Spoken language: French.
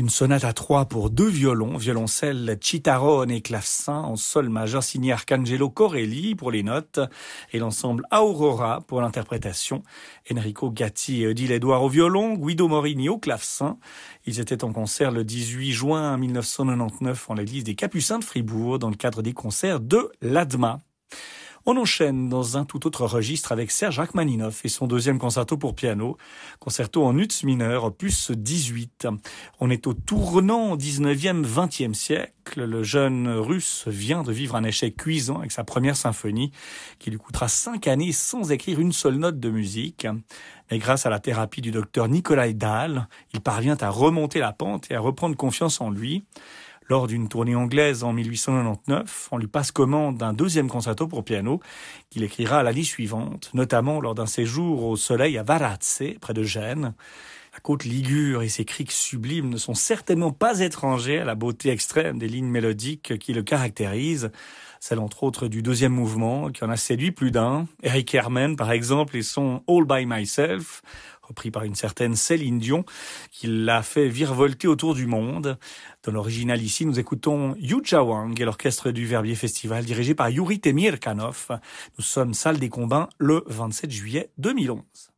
Une sonate à trois pour deux violons, violoncelle, chitarrone et clavecin en sol majeur signé Arcangelo Corelli pour les notes et l'ensemble Aurora pour l'interprétation. Enrico Gatti et Odile Edouard au violon, Guido Morini au clavecin. Ils étaient en concert le 18 juin 1999 en l'église des Capucins de Fribourg dans le cadre des concerts de l'ADMA. On enchaîne dans un tout autre registre avec Serge Rachmaninoff et son deuxième concerto pour piano, concerto en ut mineur, opus 18. On est au tournant 19e, 20e siècle. Le jeune russe vient de vivre un échec cuisant avec sa première symphonie, qui lui coûtera 5 années sans écrire une seule note de musique. Mais grâce à la thérapie du docteur Nikolai Dahl, il parvient à remonter la pente et à reprendre confiance en lui. Lors d'une tournée anglaise en 1899, on lui passe commande d'un deuxième concerto pour piano qu'il écrira l'année suivante, notamment lors d'un séjour au soleil à Varazze, près de Gênes. La côte ligure et ses criques sublimes ne sont certainement pas étrangers à la beauté extrême des lignes mélodiques qui le caractérisent. Celle entre autres du deuxième mouvement qui en a séduit plus d'un. Eric Herrmann par exemple et son All by Myself, repris par une certaine Céline Dion, qui l'a fait virevolter autour du monde. Dans l'original ici, nous écoutons Yu Jawang et l'orchestre du Verbier Festival dirigé par Yuri Temirkanov. Nous sommes salle des Combins le 27 juillet 2011.